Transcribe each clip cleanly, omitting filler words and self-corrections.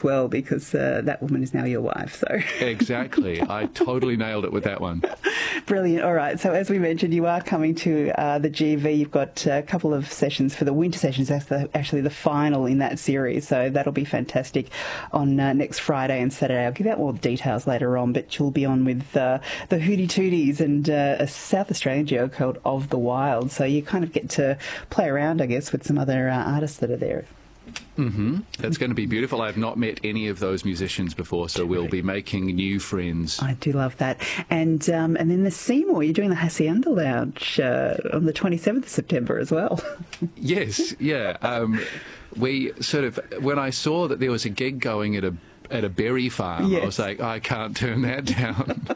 well, because that woman is now your wife. So Exactly. I totally nailed it with that one. Brilliant. All right. So as we mentioned, you are coming to the GV. You've got a couple of sessions for the winter sessions. That's actually the final in that series. So that'll be fantastic on next Friday and Saturday. I'll give out more details later on, but you'll be on with the Hootie Tooties and a South Australian duo called Of the Wild. So you kind of get to play around, I guess, with some other artists that are there. Mm-hmm. That's going to be beautiful. I've not met any of those musicians before, so we'll be making new friends. I do love that. And then the Seymour, you're doing the Hacienda Lounge on the 27th of September as well. Yes, yeah. We sort of, when I saw that there was a gig going at a berry farm, Yes. I was like, I can't turn that down.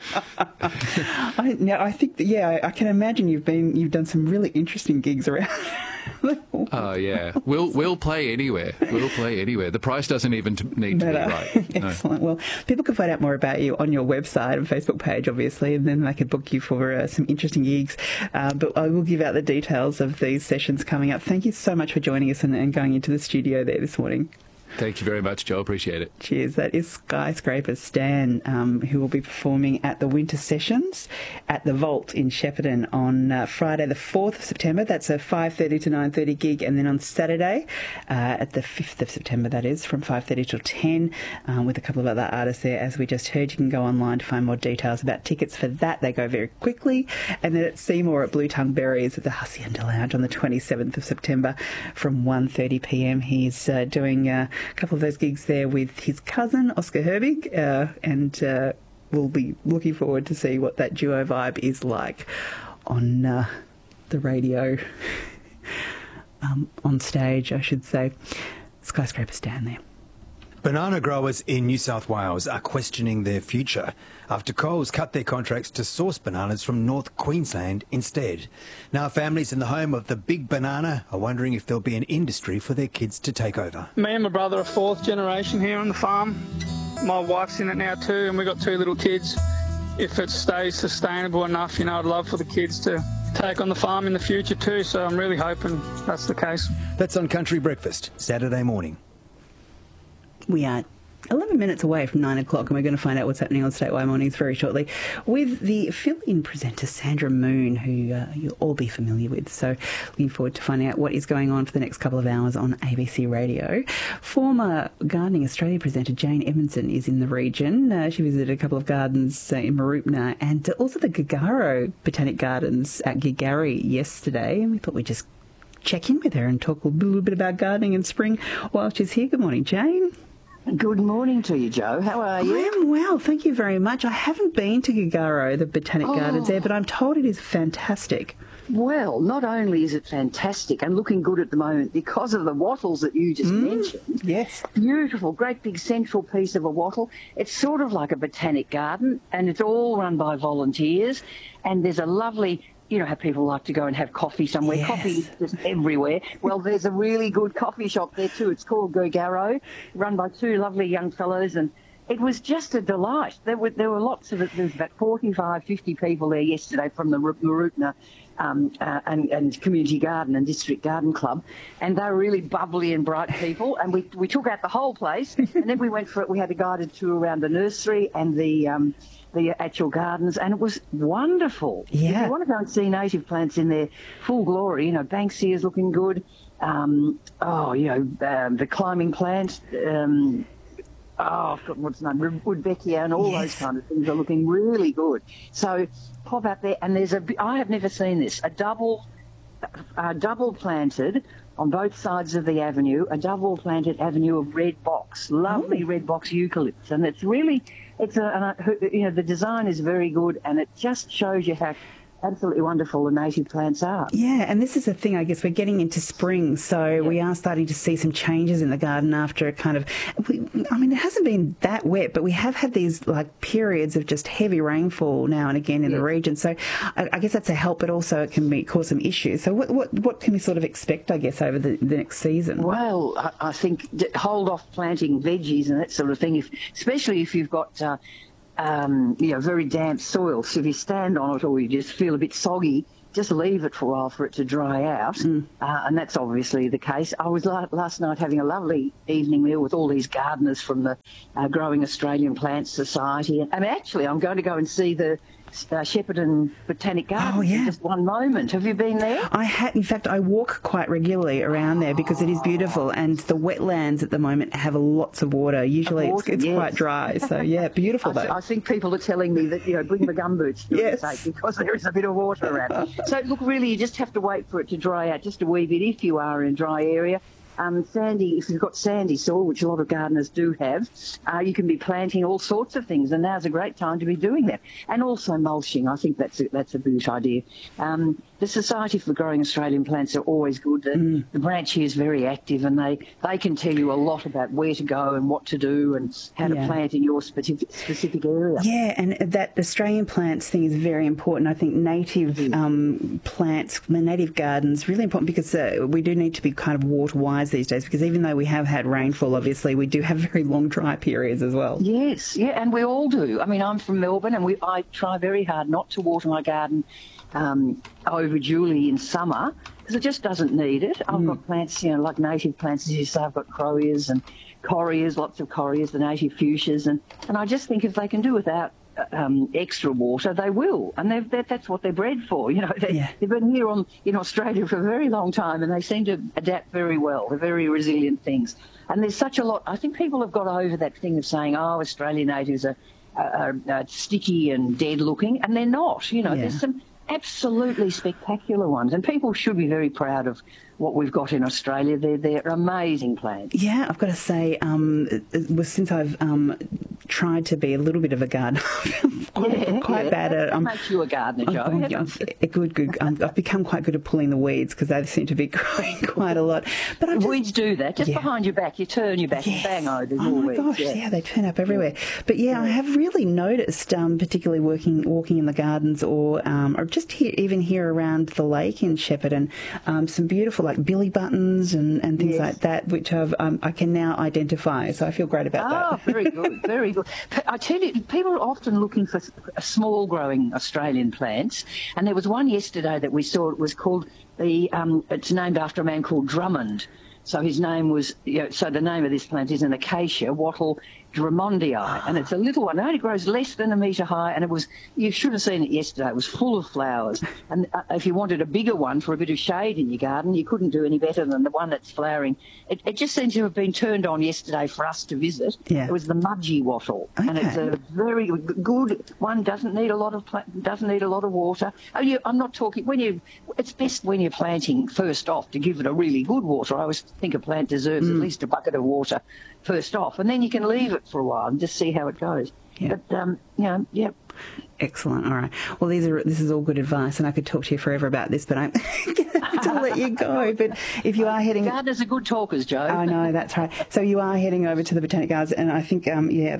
I think, I can imagine you've done some really interesting gigs around. Oh yeah, we'll play anywhere. We'll play anywhere. The price doesn't even need to be right. No. Excellent. Well, people can find out more about you on your website and Facebook page, obviously, and then they could book you for some interesting gigs. But I will give out the details of these sessions coming up. Thank you so much for joining us and going into the studio there this morning. Thank you very much, Joe. Appreciate it. Cheers. That is Skyscraper Stan, who will be performing at the Winter Sessions at the Vault in Shepparton on Friday the 4th of September. That's a 5:30 to 9:30 gig. And then on Saturday, at the 5th of September, that is, from 5:30 till 10, with a couple of other artists there. As we just heard, you can go online to find more details about tickets for that. They go very quickly. And then at Seymour at Blue Tongue Berries at the Hacienda Lounge on the 27th of September from 1:30 p.m. He's doing a couple of those gigs there with his cousin, Oscar Herbig, and we'll be looking forward to see what that duo vibe is like on the radio, on stage, I should say. Skyscraper Stan there. Banana growers in New South Wales are questioning their future after Coles cut their contracts to source bananas from North Queensland instead. Now families in the home of the big banana are wondering if there'll be an industry for their kids to take over. Me and my brother are fourth generation here on the farm. My wife's in it now too, and we've got two little kids. If it stays sustainable enough, I'd love for the kids to take on the farm in the future too, so I'm really hoping that's the case. That's on Country Breakfast, Saturday morning. We are 11 minutes away from 9 o'clock, and we're going to find out what's happening on Statewide Mornings very shortly with the fill-in presenter Sandra Moon, who you'll all be familiar with. So looking forward to finding out what is going on for the next couple of hours on ABC Radio. Former Gardening Australia presenter Jane Edmondson is in the region. She visited a couple of gardens in Mooroopna and also the Gagaro Botanic Gardens at Gigari yesterday, and we thought we'd just check in with her and talk a little bit about gardening in spring while she's here. Good morning, Jane. Good morning to you, Joe. How are you? I am well, thank you very much. I haven't been to Gagaro, the Botanic Gardens there, but I'm told it is fantastic. Well, not only is it fantastic and looking good at the moment because of the wattles that you just mentioned. Yes. Beautiful, great big central piece of a wattle. It's sort of like a botanic garden, and it's all run by volunteers. And there's a lovely... You know how people like to go and have coffee somewhere. Yes. Coffee is just everywhere. Well, there's a really good coffee shop there too. It's called Gagaro, run by two lovely young fellows, and it was just a delight. There were lots of it. There was about 45, 50 people there yesterday from the Mooroopna and Community Garden and District Garden Club, and they were really bubbly and bright people. And we took out the whole place, and then we went for it. We had a guided tour around the nursery and the actual gardens, and it was wonderful. Yeah. If you want to go and see native plants in their full glory, Banksia's looking good. The climbing plant. I've forgotten what's the name, Rudbeckia, and all those kind of things are looking really good. So pop out there, and I have never seen this, a double planted on both sides of the avenue, a double planted avenue of red box, lovely red box eucalypts, and it's really, the design is very good, and it just shows you how absolutely wonderful the native plants are. Yeah, and this is the thing, I guess, we're getting into spring, so we are starting to see some changes in the garden after a kind of, it hasn't been that wet, but we have had these periods of just heavy rainfall now and again in the region, so I guess that's a help, but also it can cause some issues. So what can we sort of expect, I guess, over the next season? Well, I think hold off planting veggies and that sort of thing, especially if you've got very damp soil. So if you stand on it or you just feel a bit soggy, just leave it for a while for it to dry out, and that's obviously the case. I was last night having a lovely evening meal with all these gardeners from the Growing Australian Plants Society, and actually I'm going to go and see the Shepparton Botanic Gardens in just one moment. Have you been there? I had. In fact, I walk quite regularly around there because it is beautiful, and the wetlands at the moment have lots of water. Usually it's quite dry, so beautiful though. I think people are telling me that, bring the gumboots for your sake, because there is a bit of water around. So look, really, you just have to wait for it to dry out just a wee bit if you are in a dry area. If you've got sandy soil, which a lot of gardeners do have, you can be planting all sorts of things, and now's a great time to be doing that. And also mulching, I think that's a good idea. The Society for Growing Australian Plants are always good. The branch here is very active, and they can tell you a lot about where to go and what to do and how to plant in your specific area. Yeah, and that Australian plants thing is very important. I think native plants, native gardens, really important, because we do need to be kind of water-wise these days, because even though we have had rainfall, obviously, we do have very long dry periods as well. Yes, and we all do. I mean, I'm from Melbourne, and I try very hard not to water my garden overduly in summer, because it just doesn't need it. I've got plants, like native plants, as you say. I've got Croweias and Correas, lots of Correas, the native fuchsias, and I just think if they can do without extra water, they will, and that's what they're bred for. They've been here in Australia for a very long time, and they seem to adapt very well. They're very resilient things, and there's such a lot. I think people have got over that thing of saying, Australian natives are sticky and dead looking, and they're not. There's some absolutely spectacular ones, and people should be very proud of what we've got in Australia. They're amazing plants. Yeah, I've got to say, since I've tried to be a little bit of a gardener, quite bad at it. What makes you a gardener, Joe? Good. I've become quite good at pulling the weeds, because they seem to be growing quite a lot. But weeds do that. Just behind your back, you turn your back and bang, there's more weeds. Oh my gosh, they turn up everywhere. But I have really noticed, particularly walking in the gardens or just here around the lake in Shepparton, some beautiful like billy buttons and things like that, which I can now identify. So I feel great about that. Oh, very good, very good. I tell you, people are often looking for small growing Australian plants, and there was one yesterday that we saw. It was called it's named after a man called Drummond. So his name was, so the name of this plant is an acacia, wattle Drummondii, and it's a little one. It only grows less than a metre high, and you should have seen it yesterday. It was full of flowers. And if you wanted a bigger one for a bit of shade in your garden, you couldn't do any better than the one that's flowering. It just seems to have been turned on yesterday for us to visit. Yeah. It was the Mudgee wattle, and it's a very good one. Doesn't need a lot of water. I'm not talking it's best when you're planting first off to give it a really good water. I always think a plant deserves at least a bucket of water first off, and then you can leave it for a while and just see how it goes. Yeah. But Excellent. All right. Well, this is all good advice, and I could talk to you forever about this, but I'm going to have to let you go. But if you are heading... Gardeners are good talkers, Joe. I know, that's right. So you are heading over to the Botanic Gardens, and I think,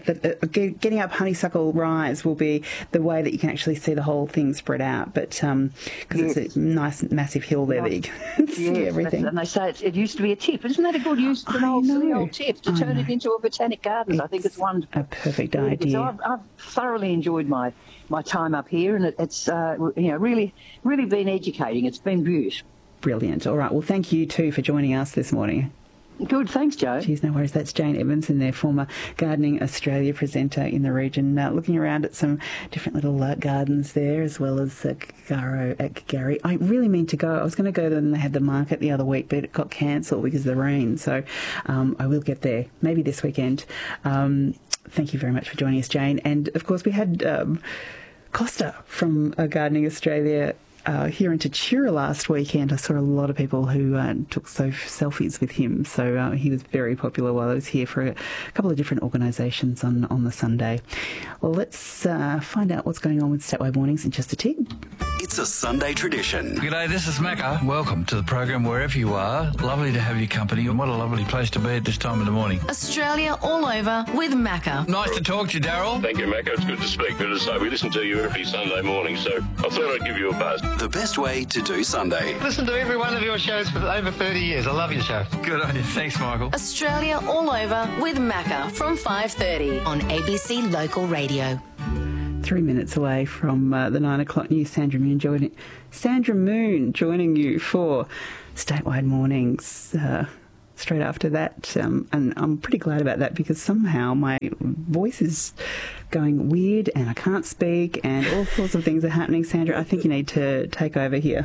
getting up Honeysuckle Rise will be the way that you can actually see the whole thing spread out, but because it's a nice, massive hill there that you can see everything. And they say it used to be a tip. Isn't that a good use of an old tip to turn it into a Botanic Garden? I think it's wonderful. A perfect idea. So I've thoroughly enjoyed my time up here, and it's really been educating. It's been beautiful. Brilliant. All right. Well, thank you too for joining us this morning. Good. Thanks, Joe. Geez, no worries. That's Jane Evanson, their former Gardening Australia presenter in the region, looking around at some different little gardens there, as well as Gary. I really mean to go. I was going to go there, and they had the market the other week, but it got cancelled because of the rain. So I will get there, maybe this weekend. Thank you very much for joining us, Jane. And, of course, we had Costa from Gardening Australia here in Tatura last weekend. I saw a lot of people who took selfies with him, so he was very popular while I was here for a couple of different organisations on the Sunday. Well, let's find out what's going on with Statwide Mornings in just a tick. It's a Sunday tradition. G'day, this is Macca. Welcome to the program wherever you are. Lovely to have your company, and what a lovely place to be at this time of the morning. Australia all over with Macca. Nice to talk to you, Daryl. Thank you, Macca. It's good to speak. Good to say we listen to you every Sunday morning, so I thought I'd give you a buzz. The best way to do Sunday. Listen to every one of your shows for over 30 years. I love your show. Good on you. Thanks, Michael. Australia all over with Macca from 5:30 on ABC Local Radio. 3 minutes away from the 9 o'clock news. Sandra Moon joining you for Statewide Mornings straight after that. And I'm pretty glad about that because somehow my voice is going weird and I can't speak and all sorts of things are happening. Sandra, I think you need to take over here.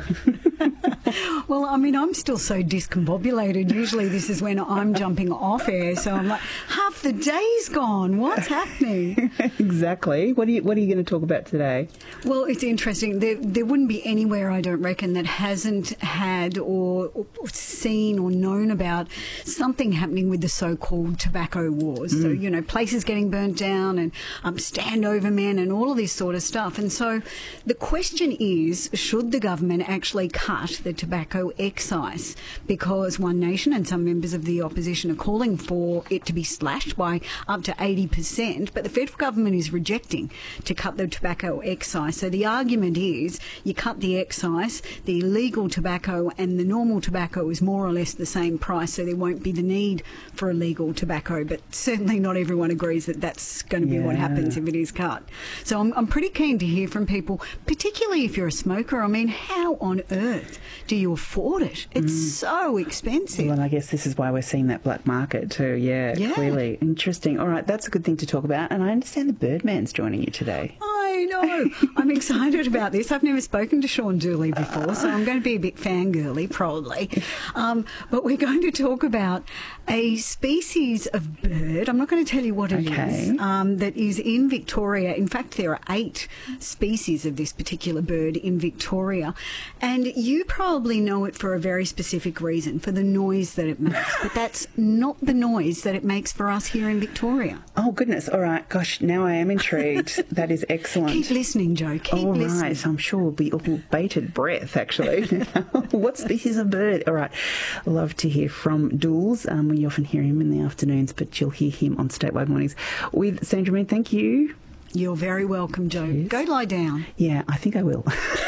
Well, I mean, I'm still so discombobulated. Usually this is when I'm jumping off air, so I'm like, half the day's gone. What's happening? Exactly. What are you going to talk about today? Well, it's interesting. There wouldn't be anywhere, I don't reckon, that hasn't had or seen or known about something happening with the so-called tobacco wars. So, you know, places getting burnt down and standover men and all of this sort of stuff. And so the question is, should the government actually cut the tobacco excise? Because One Nation and some members of the opposition are calling for it to be slashed by up to 80%, but the federal government is rejecting to cut the tobacco excise. So the argument is you cut the excise, the illegal tobacco and the normal tobacco is more or less the same price, so there won't be the need for illegal tobacco. But certainly not everyone agrees that that's going to be what happens if it is cut. So I'm pretty keen to hear from people, particularly if you're a smoker. I mean, how on earth do you afford it? It's so expensive. Well, I guess this is why we're seeing that black market too. Yeah, clearly. Interesting. All right, that's a good thing to talk about. And I understand the Birdman's joining you today. I know. I'm excited about this. I've never spoken to Sean Dooley before, so I'm going to be a bit fangirly, probably. But we're going to talk about a species of bird. I'm not going to tell you what it is, that is in Victoria. In fact, there are 8 species of this particular bird in Victoria. And you probably know it for a very specific reason, for the noise that it makes. But that's not the noise that it makes for us here in Victoria. Oh, goodness. All right. Gosh, now I am intrigued. That is excellent. Keep listening, Joe. Keep listening. All right. I'm sure we'll be all bated breath, actually. What species of bird? All right. Love to hear from Dools. We often hear him in the afternoons, but you'll hear him on Statewide Mornings with Sandra Moon. Thank you. You're very welcome, Joe. Cheers. Go lie down. Yeah, I think I will.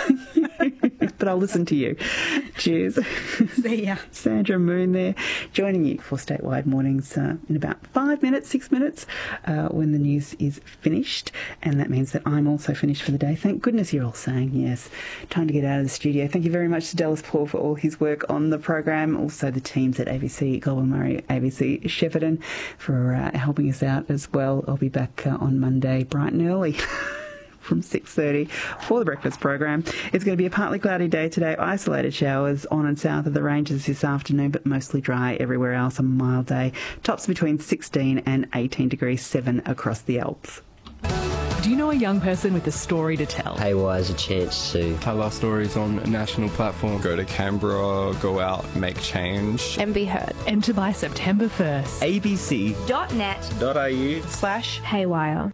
But I'll listen to you. Cheers. See ya. Sandra Moon there, joining you for Statewide Mornings in about 5 minutes, 6 minutes, when the news is finished. And that means that I'm also finished for the day. Thank goodness you're all saying yes. Time to get out of the studio. Thank you very much to Dallas Paul for all his work on the program. Also the teams at ABC Goulburn Murray, ABC Shepparton for helping us out as well. I'll be back on Monday bright and early. From 6:30 for the breakfast program. It's going to be a partly cloudy day today. Isolated showers on and south of the ranges this afternoon, but mostly dry everywhere else. A mild day. Tops between 16 and 18 degrees, 7 across the Alps. Do you know a young person with a story to tell? Haywire is a chance to tell our stories on a national platform. Go to Canberra, go out, make change. And be heard. Enter by September 1st. abc.net.au/haywire.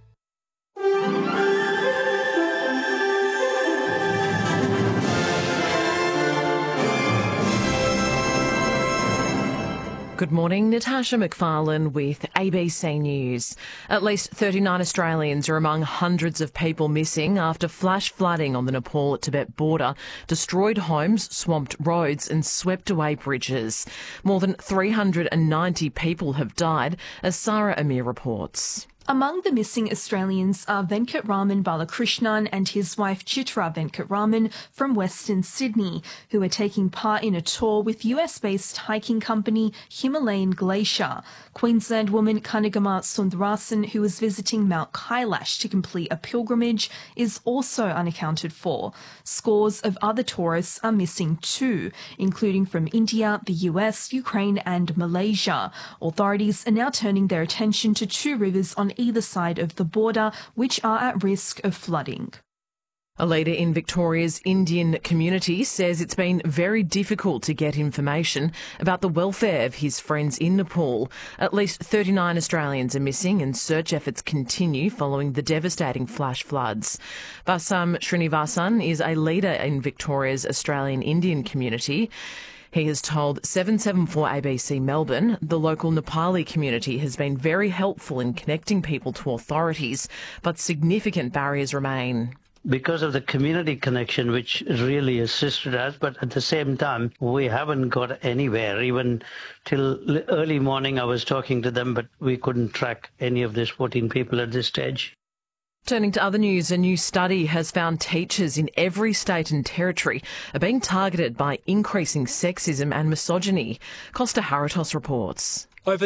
Good morning, Natasha McFarlane with ABC News. At least 39 Australians are among hundreds of people missing after flash flooding on the Nepal-Tibet border destroyed homes, swamped roads and swept away bridges. More than 390 people have died, as Sarah Amir reports. Among the missing Australians are Venkatraman Balakrishnan and his wife Chitra Venkatraman from Western Sydney, who are taking part in a tour with US-based hiking company Himalayan Glacier. Queensland woman Kanigama Sundarasan, who was visiting Mount Kailash to complete a pilgrimage, is also unaccounted for. Scores of other tourists are missing too, including from India, the US, Ukraine and Malaysia. Authorities are now turning their attention to 2 rivers on either side of the border, which are at risk of flooding. A leader in Victoria's Indian community says it's been very difficult to get information about the welfare of his friends in Nepal. At least 39 Australians are missing and search efforts continue following the devastating flash floods. Vasam Srinivasan is a leader in Victoria's Australian Indian community. He has told 774 ABC Melbourne the local Nepali community has been very helpful in connecting people to authorities, but significant barriers remain. Because of the community connection, which really assisted us, but at the same time, we haven't got anywhere. Even till early morning, I was talking to them, but we couldn't track any of these 14 people at this stage. Turning to other news, a new study has found teachers in every state and territory are being targeted by increasing sexism and misogyny. Costa Haratos reports. Over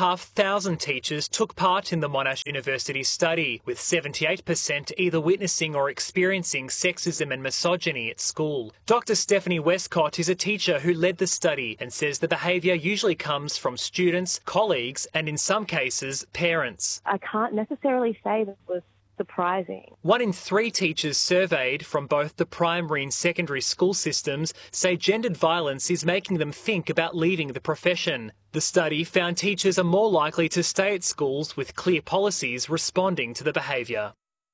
2,500 teachers took part in the Monash University study, with 78% either witnessing or experiencing sexism and misogyny at school. Dr. Stephanie Westcott is a teacher who led the study and says the behaviour usually comes from students, colleagues and, in some cases, parents. I can't necessarily say that was surprising. 1 in 3 teachers surveyed from both the primary and secondary school systems say gendered violence is making them think about leaving the profession. The study found teachers are more likely to stay at schools with clear policies responding to the behaviour.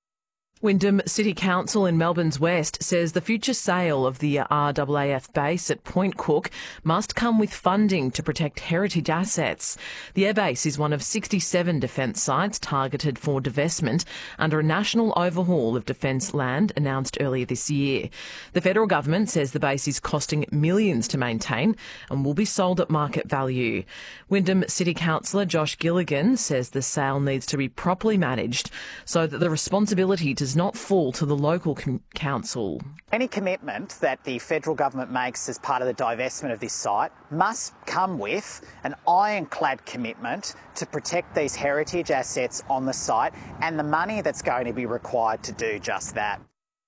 Wyndham City Council in Melbourne's West says the future sale of the RAAF base at Point Cook must come with funding to protect heritage assets. The airbase is one of 67 defence sites targeted for divestment under a national overhaul of defence land announced earlier this year. The federal government says the base is costing millions to maintain and will be sold at market value. Wyndham City Councillor Josh Gilligan says the sale needs to be properly managed so that the responsibility does not fall to the local council. Any commitment that the federal government makes as part of the divestment of this site must come with an ironclad commitment to protect these heritage assets on the site and the money that's going to be required to do just that.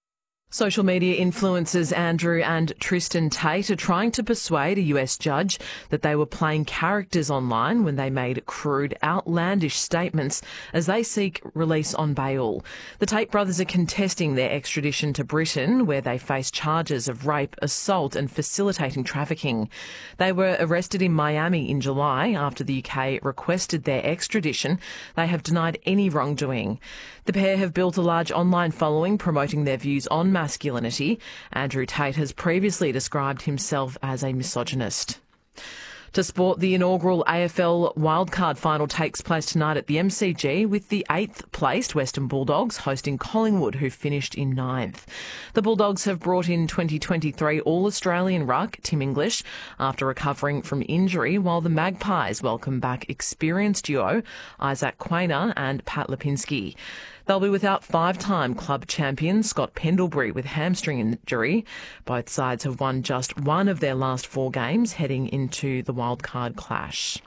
Social media influencers Andrew and Tristan Tate are trying to persuade a US judge that they were playing characters online when they made crude, outlandish statements as they seek release on bail. The Tate brothers are contesting their extradition to Britain, where they face charges of rape, assault and facilitating trafficking. They were arrested in Miami in July after the UK requested their extradition. They have denied any wrongdoing. The pair have built a large online following promoting their views on masculinity. Andrew Tate has previously described himself as a misogynist. To sport, the inaugural AFL wildcard final takes place tonight at the MCG with the 8th placed Western Bulldogs hosting Collingwood, who finished in 9th. The Bulldogs have brought in 2023 All-Australian ruck Tim English after recovering from injury, while the Magpies welcome back experienced duo Isaac Quainer and Pat Lipinski. They'll be without 5-time club champion Scott Pendlebury with hamstring injury. Both sides have won just one of their last 4 games heading into the wildcard clash.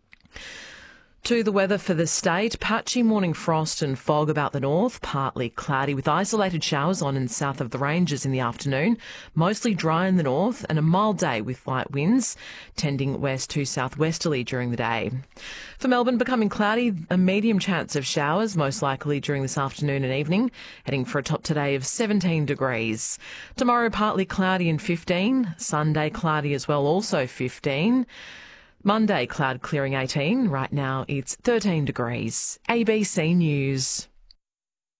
To the weather for the state, patchy morning frost and fog about the north, partly cloudy with isolated showers on and south of the ranges in the afternoon, mostly dry in the north and a mild day with light winds, tending west to southwesterly during the day. For Melbourne, becoming cloudy, a medium chance of showers, most likely during this afternoon and evening, heading for a top today of 17 degrees. Tomorrow, partly cloudy and 15, Sunday cloudy as well, also 15. Monday, cloud clearing 18. Right now, it's 13 degrees. ABC News.